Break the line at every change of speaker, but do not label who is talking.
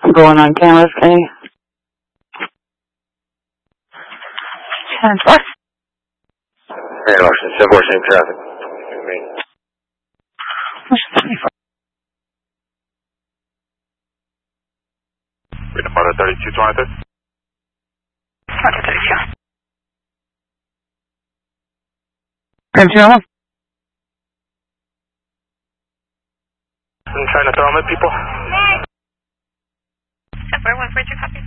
Going on cameras, okay? 10-4.
Hey, Washington, 7-4, same traffic.
What's 74?
Number 3223.
32. 32.
I'm trying to throw them at people.
10-4, 142, copy.